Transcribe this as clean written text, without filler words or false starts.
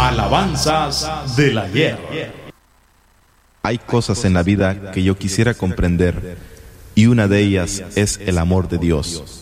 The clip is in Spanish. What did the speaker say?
Alabanzas del ayer. Hay cosas en la vida que yo quisiera comprender, y una de ellas es el amor de Dios.